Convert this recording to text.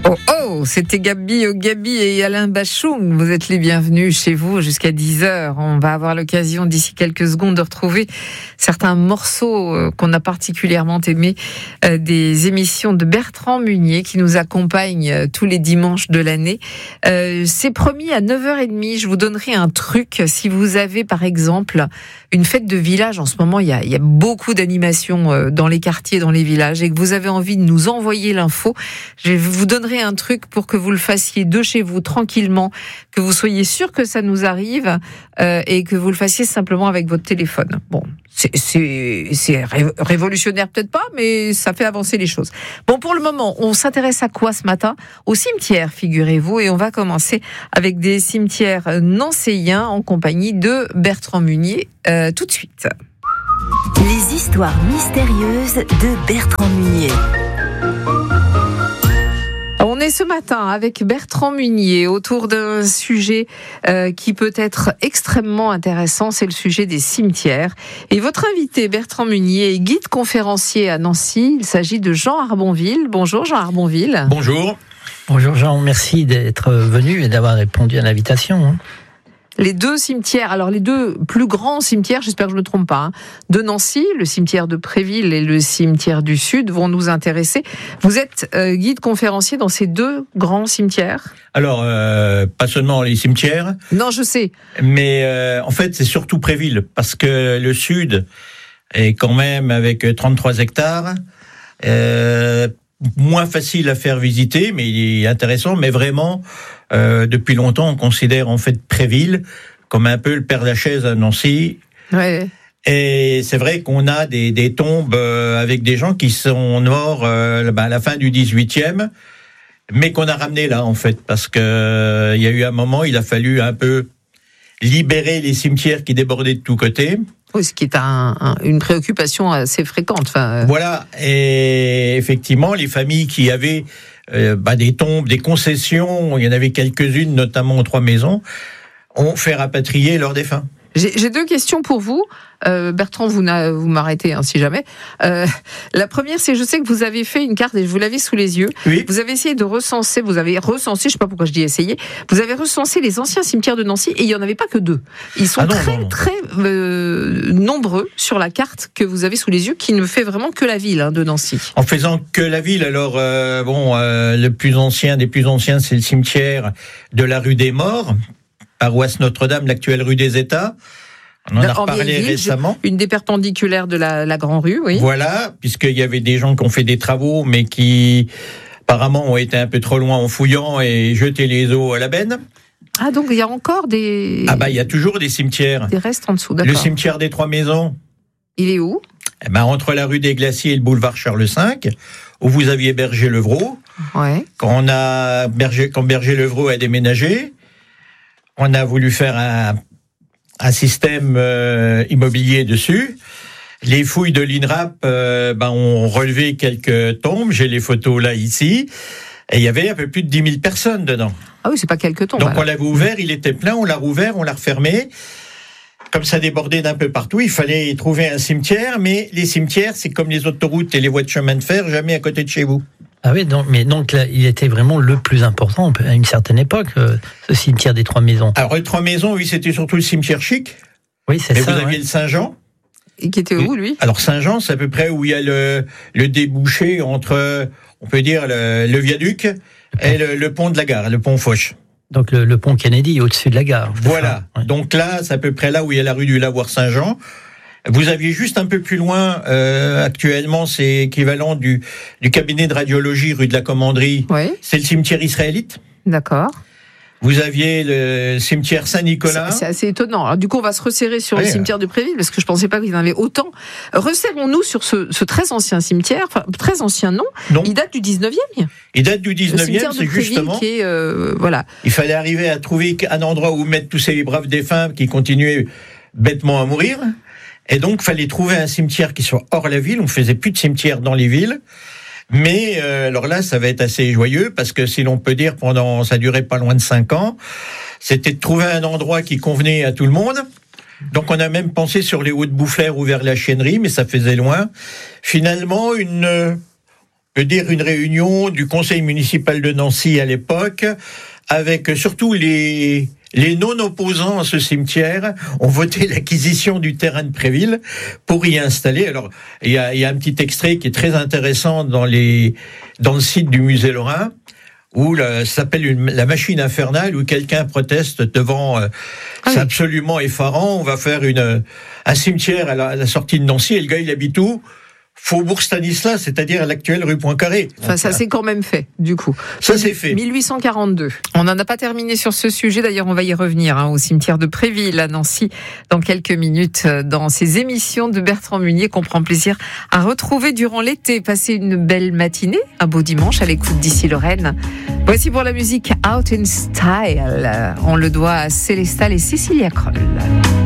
Oh oh, c'était Gabi et Alain Bachung. Vous êtes les bienvenus chez vous jusqu'à 10h. On va avoir l'occasion d'ici quelques secondes de retrouver certains morceaux qu'on a particulièrement aimés des émissions de Bertrand Munier qui nous accompagne tous les dimanches de l'année. C'est promis à 9h30, je vous donnerai un truc. Si vous avez par exemple une fête de village, en ce moment il y a beaucoup d'animations dans les quartiers, dans les villages, et que vous avez envie de nous envoyer l'info, je vous donnerai un truc pour que vous le fassiez de chez vous tranquillement, que vous soyez sûr que ça nous arrive et que vous le fassiez simplement avec votre téléphone. Bon, c'est révolutionnaire peut-être pas, mais ça fait avancer les choses. Bon, pour le moment, on s'intéresse à quoi ce matin? Au cimetière, figurez-vous, et on va commencer avec des cimetières nancéiens en compagnie de Bertrand Munier tout de suite. Les histoires mystérieuses de Bertrand Munier. On est ce matin avec Bertrand Munier autour d'un sujet qui peut être extrêmement intéressant, c'est le sujet des cimetières. Et votre invité, Bertrand Munier, est guide conférencier à Nancy. Il s'agit de Jean Arbonville. Bonjour Jean Arbonville. Bonjour. Bonjour Jean, merci d'être venu et d'avoir répondu à l'invitation. Les deux cimetières, alors les deux plus grands cimetières, j'espère que je ne me trompe pas, de Nancy, le cimetière de Préville et le cimetière du Sud vont nous intéresser. Vous êtes guide conférencier dans ces deux grands cimetières ? Alors, pas seulement les cimetières. Non, je sais. Mais en fait, c'est surtout Préville, parce que le Sud est quand même avec 33 hectares, moins facile à faire visiter, mais il est intéressant, mais vraiment... depuis longtemps, on considère en fait Préville comme un peu le père Lachaise à Nancy. Ouais. Et c'est vrai qu'on a des tombes avec des gens qui sont morts à la fin du 18e, mais qu'on a ramené là en fait, parce que il y a eu un moment, il a fallu un peu libérer les cimetières qui débordaient de tous côtés. Oui, ce qui est une préoccupation assez fréquente. Voilà, et effectivement, les familles qui avaient des tombes, des concessions, il y en avait quelques-unes, notamment aux Trois Maisons, ont fait rapatrier leurs défunts. J'ai deux questions pour vous. Bertrand, vous m'arrêtez si jamais. La première, c'est je sais que vous avez fait une carte et vous l'avez sous les yeux. Oui. Vous avez essayé de recenser, je sais pas pourquoi je dis essayer, vous avez recensé les anciens cimetières de Nancy et il n'y en avait pas que deux. Ils sont très nombreux sur la carte que vous avez sous les yeux qui ne fait vraiment que la ville de Nancy. En faisant que la ville, alors le plus ancien des plus anciens, c'est le cimetière de la rue des Morts, paroisse Notre-Dame, l'actuelle rue des États. On en a reparlé récemment. Une des perpendiculaires de la Grand Rue, oui. Voilà, puisqu'il y avait des gens qui ont fait des travaux, mais qui apparemment ont été un peu trop loin en fouillant et jeté les os à la benne. Ah, donc il y a encore des... il y a toujours des cimetières. Des restes en dessous, d'accord. Le cimetière des Trois Maisons. Il est où ? Entre la rue des Glaciers et le boulevard Charles V, où vous aviez Berger-Levrault. Ouais. Quand Berger-Levrault a déménagé, on a voulu faire un système immobilier dessus. Les fouilles de l'INRAP ont relevé quelques tombes. J'ai les photos là, ici. Et il y avait un peu plus de 10 000 personnes dedans. Ah oui, c'est pas quelques tombes. Donc on l'avait ouvert, il était plein, on l'a rouvert, on l'a refermé. Comme ça débordait d'un peu partout, il fallait trouver un cimetière. Mais les cimetières, c'est comme les autoroutes et les voies de chemin de fer, jamais à côté de chez vous. Ah oui, donc là, il était vraiment le plus important à une certaine époque, ce cimetière des Trois Maisons. Alors, les Trois Maisons, oui, c'était surtout le cimetière chic. Oui, c'est ça. Et vous aviez le Saint-Jean. Et qui était où, lui ? Alors, Saint-Jean, c'est à peu près où il y a le débouché entre, on peut dire, le viaduc et le pont de la gare, le pont Foch. Donc, le pont Kennedy, au-dessus de la gare. Voilà. Ouais. Donc là, c'est à peu près là où il y a la rue du Lavoir Saint-Jean. Vous aviez juste un peu plus loin, actuellement, c'est équivalent du cabinet de radiologie rue de la Commanderie. Oui. C'est le cimetière israélite. D'accord. Vous aviez le cimetière Saint-Nicolas. C'est assez étonnant. Alors, du coup, on va se resserrer sur le cimetière de Préville, parce que je pensais pas qu'il y en avait autant. Resserrons-nous sur ce très ancien cimetière, enfin, très ancien non. Il date du 19e. Il date du 19e, c'est justement. Qui est, voilà. Il fallait arriver à trouver un endroit où mettre tous ces braves défunts qui continuaient bêtement à mourir. Et donc, fallait trouver un cimetière qui soit hors la ville. On faisait plus de cimetière dans les villes. Mais alors là, ça va être assez joyeux parce que si l'on peut dire, ça durait pas loin de 5 ans, c'était de trouver un endroit qui convenait à tout le monde. Donc on a même pensé sur les Hauts de Boufflers ou vers la Chênerie, mais ça faisait loin. Finalement, une je veux dire, une réunion du conseil municipal de Nancy à l'époque, avec surtout les non-opposants à ce cimetière ont voté l'acquisition du terrain de Préville pour y installer. Alors, il y a un petit extrait qui est très intéressant dans le site du musée Lorrain, où ça s'appelle la machine infernale, où quelqu'un proteste devant. C'est absolument effarant. On va faire un cimetière à la sortie de Nancy, et le gars, il habite où ? Faubourg Stanislas, c'est-à-dire à l'actuelle rue Poincaré. Enfin, ça c'est quand même fait, du coup. Ça c'est fait. 1842. On n'en a pas terminé sur ce sujet, d'ailleurs on va y revenir au cimetière de Préville à Nancy dans quelques minutes dans ces émissions de Bertrand Munier qu'on prend plaisir à retrouver durant l'été. Passez une belle matinée, un beau dimanche à l'écoute d'Ici Lorraine. Voici pour la musique Out in Style. On le doit à Célestal et Cécilia Kroll.